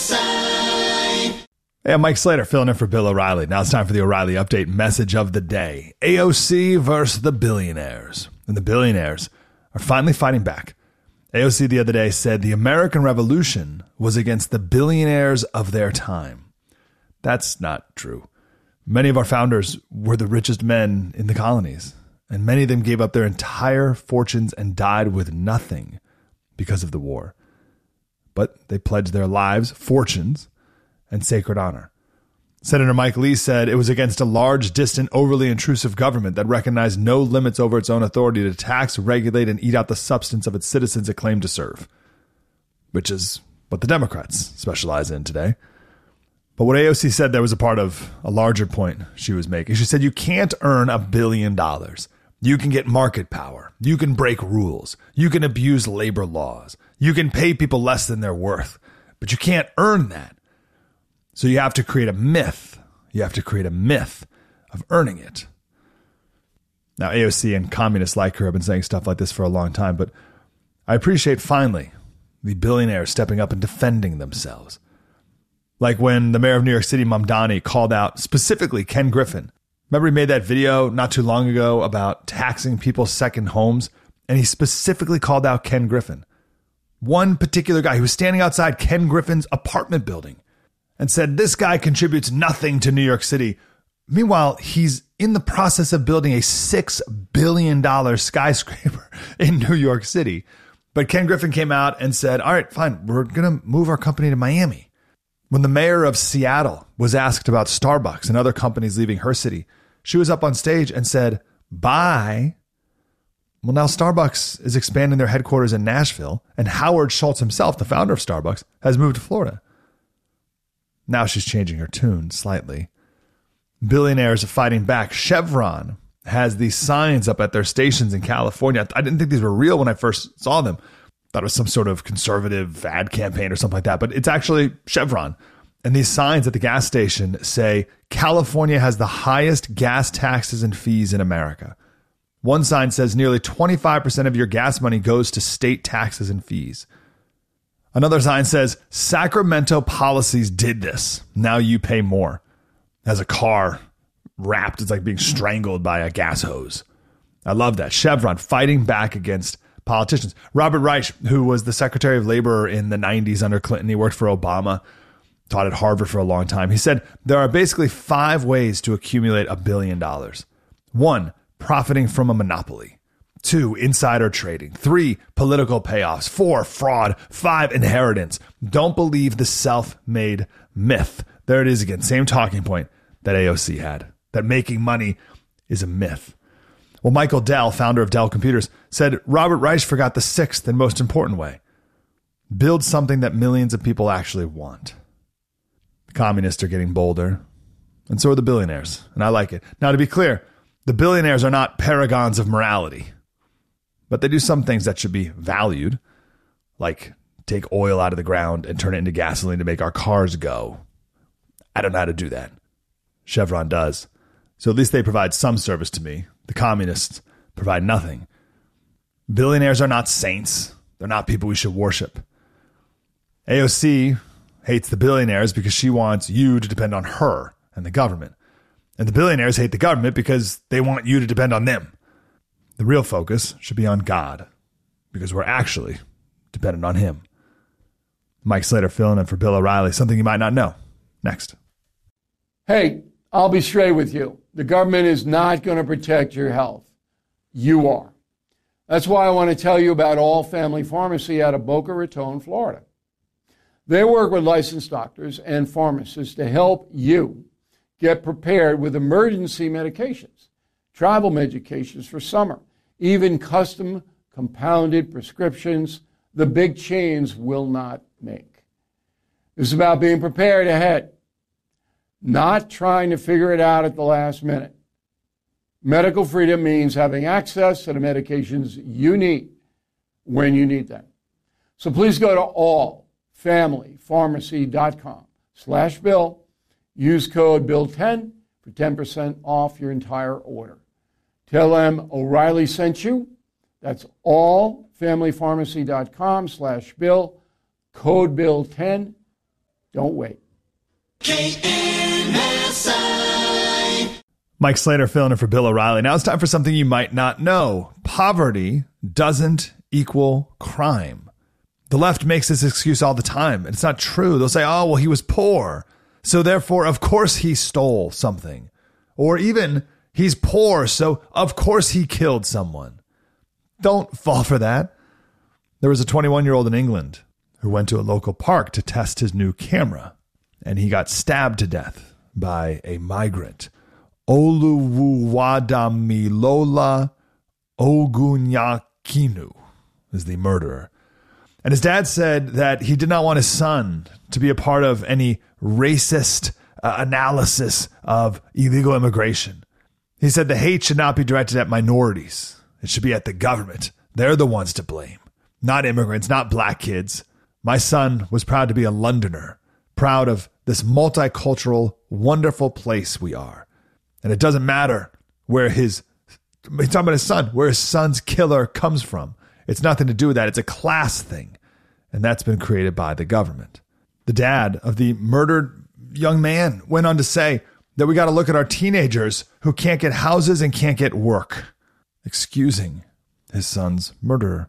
Hey, I'm Mike Slater, filling in for Bill O'Reilly. Now it's time for the O'Reilly Update message of the day. AOC versus the billionaires. And the billionaires are finally fighting back. AOC the other day said the American Revolution was against the billionaires of their time. That's not true. Many of our founders were the richest men in the colonies, and many of them gave up their entire fortunes and died with nothing because of the war. But they pledged their lives, fortunes, and sacred honor. Senator Mike Lee said it was against a large, distant, overly intrusive government that recognized no limits over its own authority to tax, regulate, and eat out the substance of its citizens it claimed to serve, which is what the Democrats specialize in today. But what AOC said there was a part of a larger point she was making. She said you can't earn $1 billion. You can get market power. You can break rules. You can abuse labor laws. You can pay people less than they're worth. But you can't earn that. So you have to create a myth. You have to create a myth of earning it. Now, AOC and communists like her have been saying stuff like this for a long time, but I appreciate finally the billionaires stepping up and defending themselves. Like when the mayor of New York City, Mamdani, called out specifically Ken Griffin. Remember he made that video not too long ago about taxing people's second homes? And he specifically called out Ken Griffin. One particular guy who was standing outside Ken Griffin's apartment building and said, this guy contributes nothing to New York City. Meanwhile, he's in the process of building a $6 billion skyscraper in New York City. But Ken Griffin came out and said, all right, fine, we're going to move our company to Miami. When the mayor of Seattle was asked about Starbucks and other companies leaving her city, she was up on stage and said, bye. Well, now Starbucks is expanding their headquarters in Nashville, and Howard Schultz himself, the founder of Starbucks, has moved to Florida. Now she's changing her tune slightly. Billionaires are fighting back. Chevron has these signs up at their stations in California. I didn't think these were real when I first saw them. Thought it was some sort of conservative ad campaign or something like that, but it's actually Chevron. And these signs at the gas station say, California has the highest gas taxes and fees in America. One sign says nearly 25% of your gas money goes to state taxes and fees. Another sign says, Sacramento policies did this. Now you pay more. As a car wrapped, it's like being strangled by a gas hose. I love that. Chevron fighting back against politicians. Robert Reich, who was the Secretary of Labor in the 90s under Clinton, he worked for Obama, taught at Harvard for a long time. He said, there are basically 5 ways to accumulate $1 billion. 1, profiting from a monopoly. 2, insider trading. 3, political payoffs. 4, fraud. 5, inheritance. Don't believe the self-made myth. There it is again. Same talking point that AOC had, that making money is a myth. Well, Michael Dell, founder of Dell Computers, said Robert Reich forgot the 6th and most important way. Build something that millions of people actually want. The communists are getting bolder, and so are the billionaires, and I like it. Now, to be clear, the billionaires are not paragons of morality, but they do some things that should be valued, like take oil out of the ground and turn it into gasoline to make our cars go. I don't know how to do that. Chevron does. So at least they provide some service to me. The communists provide nothing. Billionaires are not saints. They're not people we should worship. AOC hates the billionaires because she wants you to depend on her and the government. And the billionaires hate the government because they want you to depend on them. The real focus should be on God because we're actually dependent on him. Mike Slater filling in for Bill O'Reilly. Something you might not know. Next. Hey, I'll be straight with you. The government is not going to protect your health. You are. That's why I want to tell you about All Family Pharmacy out of Boca Raton, Florida. They work with licensed doctors and pharmacists to help you get prepared with emergency medications, travel medications for summer, even custom compounded prescriptions the big chains will not make. This is about being prepared ahead, not trying to figure it out at the last minute. Medical freedom means having access to the medications you need when you need them. So please go to allfamilypharmacy.com/Bill. Use code Bill10 for 10% off your entire order. Tell them O'Reilly sent you. That's allfamilypharmacy.com/Bill. Code Bill10, Don't wait. Mike Slater filling in for Bill O'Reilly. Now it's time for something you might not know. Poverty doesn't equal crime. The left makes this excuse all the time, and it's not true. They'll say, oh, well, he was poor, so therefore, of course, he stole something. Or even, he's poor, so of course he killed someone. Don't fall for that. There was a 21-year-old in England who went to a local park to test his new camera, and he got stabbed to death by a migrant. Oluwadamilola Ogunyakinu is the murderer. And his dad said that he did not want his son to be a part of any racist analysis of illegal immigration. He said the hate should not be directed at minorities. It should be at the government. They're the ones to blame, not immigrants, not black kids. My son was proud to be a Londoner, proud of this multicultural, wonderful place we are. And it doesn't matter where he's talking about his son, where his son's killer comes from. It's nothing to do with that. It's a class thing. And that's been created by the government. The dad of the murdered young man went on to say that we got to look at our teenagers who can't get houses and can't get work, excusing his son's murderer.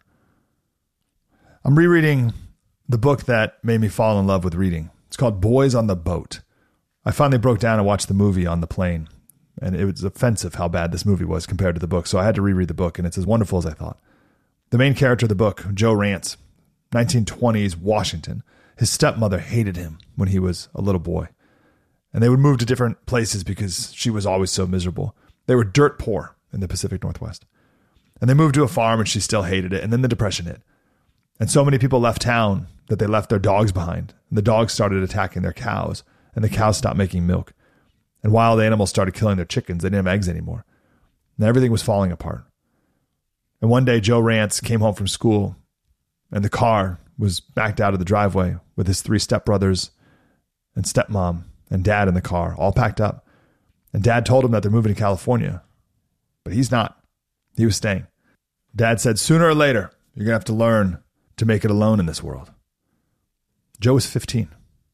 I'm rereading the book that made me fall in love with reading. It's called Boys on the Boat. I finally broke down and watched the movie on the plane. And it was offensive how bad this movie was compared to the book. So I had to reread the book, and it's as wonderful as I thought. The main character of the book, Joe Rance, 1920s Washington. His stepmother hated him when he was a little boy. And they would move to different places because she was always so miserable. They were dirt poor in the Pacific Northwest. And they moved to a farm, and she still hated it. And then the Depression hit. And so many people left town that they left their dogs behind. And the dogs started attacking their cows, and the cows stopped making milk. And wild animals started killing their chickens. They didn't have eggs anymore. And everything was falling apart. And one day, Joe Rance came home from school, and the car was backed out of the driveway with his 3 stepbrothers and stepmom and dad in the car, all packed up. And dad told him that they're moving to California. But he's not. He was staying. Dad said, sooner or later, you're going to have to learn to make it alone in this world. Joe was 15.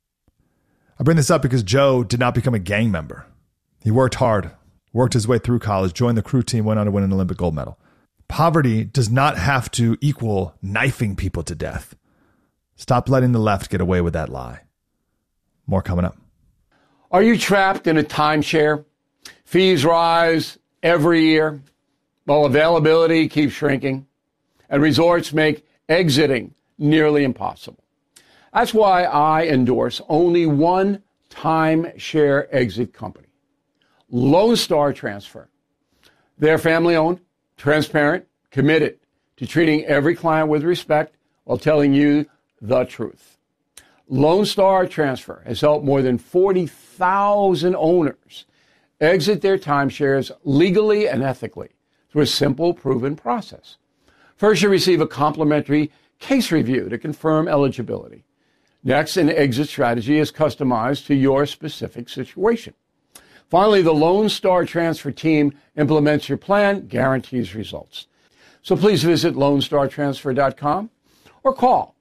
I bring this up because Joe did not become a gang member. He worked hard, worked his way through college, joined the crew team, went on to win an Olympic gold medal. Poverty does not have to equal knifing people to death. Stop letting the left get away with that lie. More coming up. Are you trapped in a timeshare? Fees rise every year, while availability keeps shrinking, and resorts make exiting nearly impossible. That's why I endorse only one timeshare exit company, Lone Star Transfer. They're family-owned, transparent, committed to treating every client with respect while telling you the truth. Lone Star Transfer has helped more than 40,000 owners exit their timeshares legally and ethically through a simple, proven process. First, you receive a complimentary case review to confirm eligibility. Next, an exit strategy is customized to your specific situation. Finally, the Lone Star Transfer team implements your plan, guarantees results. So please visit LoneStarTransfer.com or call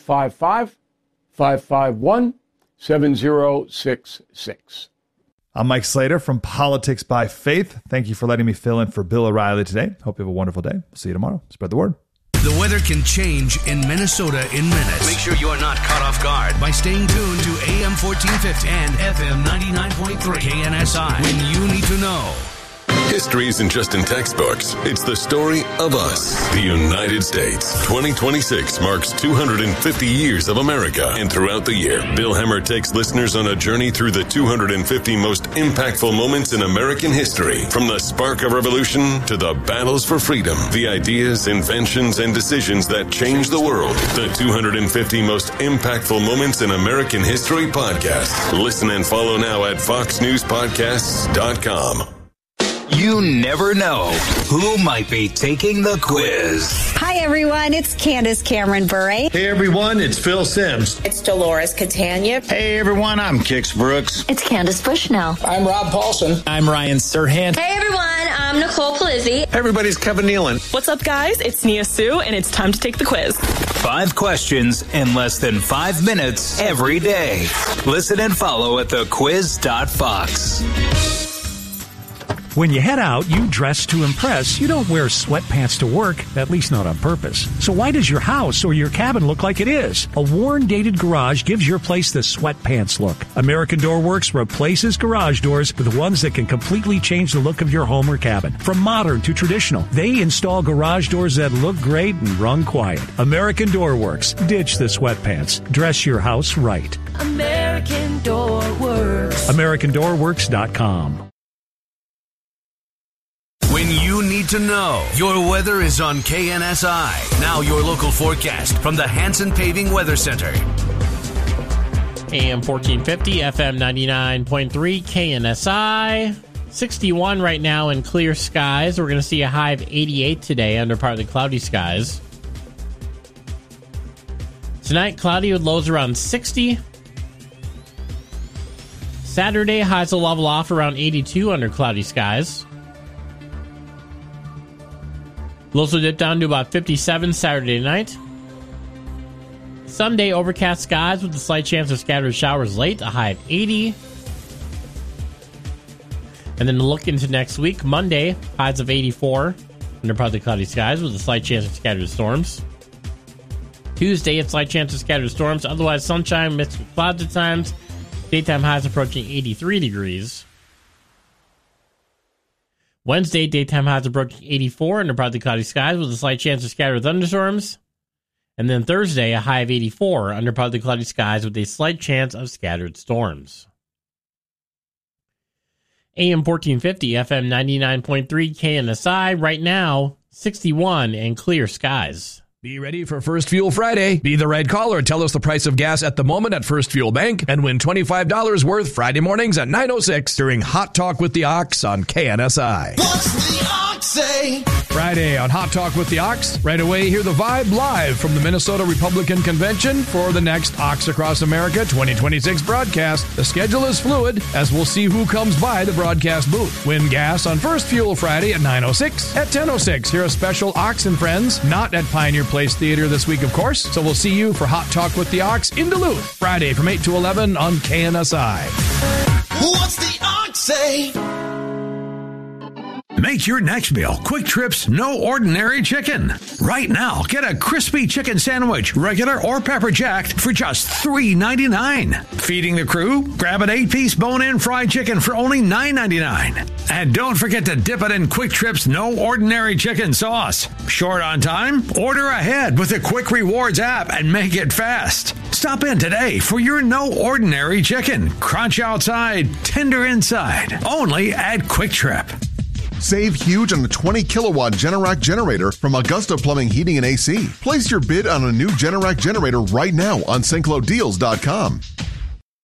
855-551-7066. I'm Mike Slater from Politics by Faith. Thank you for letting me fill in for Bill O'Reilly today. Hope you have a wonderful day. We'll see you tomorrow. Spread the word. The weather can change in Minnesota in minutes. Make sure you are not caught off guard by staying tuned to AM 1450 and FM 99.3 KNSI when you need to know. History isn't just in textbooks. It's the story of us, the United States. 2026 marks 250 years of America. And throughout the year, Bill Hemmer takes listeners on a journey through the 250 most impactful moments in American history. From the spark of revolution to the battles for freedom, the ideas, inventions, and decisions that changed the world. The 250 most impactful moments in American history podcast. Listen and follow now at foxnewspodcasts.com. You never know who might be taking the quiz. Hi, everyone. It's Candace Cameron Bure. Hey, everyone. It's Phil Simms. It's Dolores Catania. Hey, everyone. I'm Kix Brooks. It's Candace Bushnell. I'm Rob Paulson. I'm Ryan Serhant. Hey, everyone. I'm Nicole Palizzi. Hey, everybody. It's Kevin Nealon. What's up, guys? It's Nia Sue, and it's time to take the quiz. 5 questions in less than 5 minutes every day. Listen and follow at thequiz.fox. When you head out, you dress to impress. You don't wear sweatpants to work, at least not on purpose. So why does your house or your cabin look like it is? A worn, dated garage gives your place the sweatpants look. American Door Works replaces garage doors with ones that can completely change the look of your home or cabin. From modern to traditional, they install garage doors that look great and run quiet. American Door Works. Ditch the sweatpants. Dress your house right. American Door Works. AmericanDoorWorks.com. When you need to know, your weather is on KNSI. Now your local forecast from the Hanson Paving Weather Center. AM 1450, FM 99.3, KNSI. 61 right now in clear skies. We're going to see a high of 88 today under partly cloudy skies. Tonight, cloudy with lows around 60. Saturday, highs will level off around 82 under cloudy skies. Lows will dip down to about 57 Saturday night. Sunday, overcast skies with a slight chance of scattered showers late, a high of 80. And then look into next week. Monday, highs of 84 under partly cloudy skies with a slight chance of scattered storms. Tuesday, a slight chance of scattered storms. Otherwise, sunshine mixed with clouds at times. Daytime highs approaching 83 degrees. Wednesday, daytime highs approaching 84 under partly cloudy skies with a slight chance of scattered thunderstorms. And then Thursday, a high of 84 under partly cloudy skies with a slight chance of scattered storms. AM 1450, FM 99.3, KNSI. Right now, 61 and clear skies. Be ready for First Fuel Friday. Be the right caller and tell us the price of gas at the moment at First Fuel Bank and win $25 worth Friday mornings at 9:06 during Hot Talk with the Ox on KNSI. What's the Ox say? Friday on Hot Talk with the Ox. Right away, hear the vibe live from the Minnesota Republican Convention for the next Ox Across America 2026 broadcast. The schedule is fluid as we'll see who comes by the broadcast booth. Win gas on First Fuel Friday at 9:06. At 10:06, hear a special Ox and Friends, not at Pioneer Place Theater this week, of course. So we'll see you for Hot Talk with the Ox in Duluth, Friday from 8 to 11 on KNSI. What's the Ox say? Make your next meal Quick Trip's No Ordinary Chicken. Right now, get a crispy chicken sandwich, regular or pepper jacked, for just $3.99. Feeding the crew? Grab an 8-piece bone-in fried chicken for only $9.99. And don't forget to dip it in Quick Trip's No Ordinary Chicken sauce. Short on time? Order ahead with the Quick Rewards app and make it fast. Stop in today for your No Ordinary Chicken. Crunch outside, tender inside. Only at Quick Trip. Save huge on the 20-kilowatt Generac generator from Augusta Plumbing, Heating, and AC. Place your bid on a new Generac generator right now on StClodeals.com.